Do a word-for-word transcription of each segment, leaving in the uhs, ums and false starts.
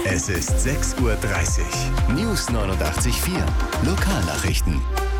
Es ist sechs Uhr dreißig. News neunundachtzig Komma vier. Lokalnachrichten.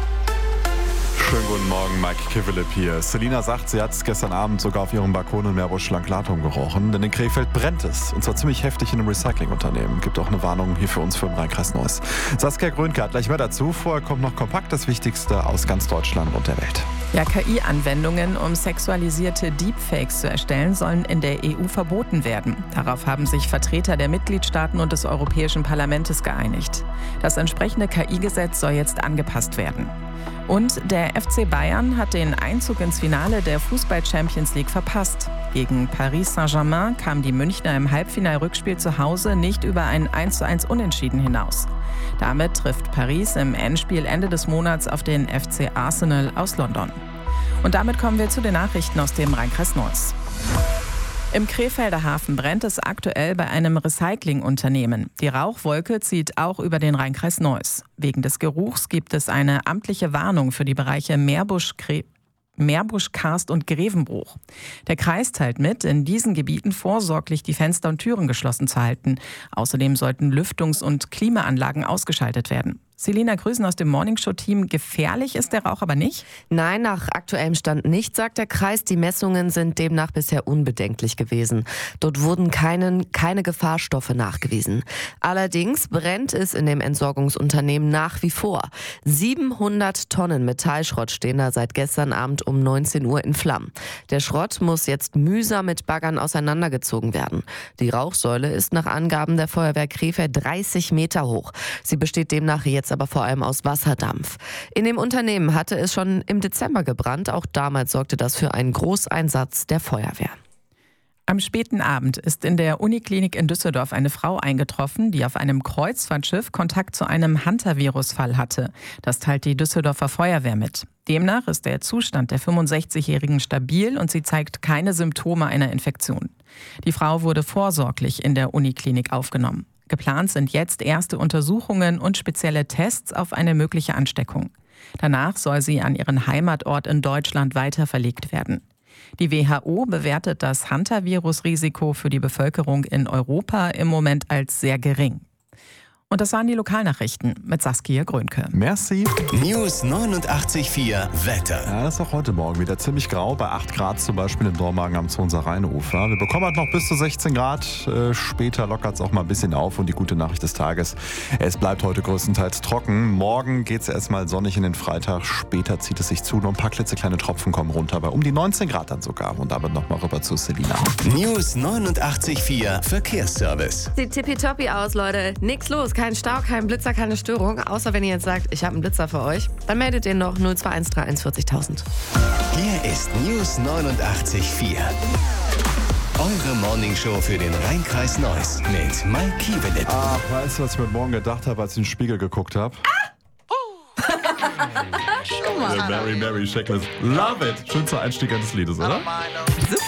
Schönen guten Morgen, Mike Kivelip hier. Selina sagt, sie hat es gestern Abend sogar auf ihrem Balkon in Meerbusch-Langlatum gerochen, denn in Krefeld brennt es. Und zwar ziemlich heftig in einem Recyclingunternehmen. Gibt auch eine Warnung hier für uns für den Rhein-Kreis Neuss. Saskia Grönke hat gleich mehr dazu. Vorher kommt noch kompakt das Wichtigste aus ganz Deutschland und der Welt. Ja, K I-Anwendungen, um sexualisierte Deepfakes zu erstellen, sollen in der E U verboten werden. Darauf haben sich Vertreter der Mitgliedstaaten und des Europäischen Parlaments geeinigt. Das entsprechende K I-Gesetz soll jetzt angepasst werden. Und der F C Bayern hat den Einzug ins Finale der Fußball-Champions League verpasst. Gegen Paris Saint-Germain kamen die Münchner im Halbfinal-Rückspiel zu Hause nicht über ein eins zu eins Unentschieden hinaus. Damit trifft Paris im Endspiel Ende des Monats auf den F C Arsenal aus London. Und damit kommen wir zu den Nachrichten aus dem Rhein-Kreis Neuss. Im Krefelder Hafen brennt es aktuell bei einem Recyclingunternehmen. Die Rauchwolke zieht auch über den Rhein-Kreis Neuss. Wegen des Geruchs gibt es eine amtliche Warnung für die Bereiche Meerbusch, Kre- Meerbusch, Karst und Grevenbruch. Der Kreis teilt mit, in diesen Gebieten vorsorglich die Fenster und Türen geschlossen zu halten. Außerdem sollten Lüftungs- und Klimaanlagen ausgeschaltet werden. Selina Grüßen aus dem Morningshow-Team. Gefährlich ist der Rauch aber nicht? Nein, nach aktuellem Stand nicht, sagt der Kreis. Die Messungen sind demnach bisher unbedenklich gewesen. Dort wurden keinen, keine Gefahrstoffe nachgewiesen. Allerdings brennt es in dem Entsorgungsunternehmen nach wie vor. siebenhundert Tonnen Metallschrott stehen da seit gestern Abend um neunzehn Uhr in Flammen. Der Schrott muss jetzt mühsam mit Baggern auseinandergezogen werden. Die Rauchsäule ist nach Angaben der Feuerwehr Krefeld dreißig Meter hoch. Sie besteht demnach jetzt aber vor allem aus Wasserdampf. In dem Unternehmen hatte es schon im Dezember gebrannt. Auch damals sorgte das für einen Großeinsatz der Feuerwehr. Am späten Abend ist in der Uniklinik in Düsseldorf eine Frau eingetroffen, die auf einem Kreuzfahrtschiff Kontakt zu einem Hunter-Virus-Fall hatte. Das teilt die Düsseldorfer Feuerwehr mit. Demnach ist der Zustand der fünfundsechzigjährigen stabil und sie zeigt keine Symptome einer Infektion. Die Frau wurde vorsorglich in der Uniklinik aufgenommen. Geplant sind jetzt erste Untersuchungen und spezielle Tests auf eine mögliche Ansteckung. Danach soll sie an ihren Heimatort in Deutschland weiter verlegt werden. Die W H O bewertet das Hunter-Virus-Risiko für die Bevölkerung in Europa im Moment als sehr gering. Und das waren die Lokalnachrichten mit Saskia Grönke. Merci. News neunundachtzig Komma vier Wetter. Ja, das ist auch heute Morgen wieder ziemlich grau, bei acht Grad zum Beispiel in Dormagen am Zonser Rheinufer. Wir bekommen halt noch bis zu sechzehn Grad. Äh, später lockert es auch mal ein bisschen auf und die gute Nachricht des Tages, es bleibt heute größtenteils trocken. Morgen geht es erstmal sonnig in den Freitag, später zieht es sich zu und ein paar klitzekleine Tropfen kommen runter, bei um die neunzehn Grad dann sogar. Und damit nochmal rüber zu Selina. News neunundachtzig Komma vier Verkehrsservice. Sieht tippitoppi aus, Leute. Nix los, kein Stau, kein Blitzer, keine Störung. Außer wenn ihr jetzt sagt, ich habe einen Blitzer für euch. Dann meldet ihr noch null zwei eins drei eins vierzigtausend. Hier ist News neunundachtzig Komma vier. Eure Morningshow für den Rhein-Kreis Neuss mit Mike Kivelip. Ach, weißt du, was ich mir morgen gedacht habe, als ich in den Spiegel geguckt habe? Schon mal. Mary Mary Checklist. Love it. Schönster Einstieg eines Liedes, oder?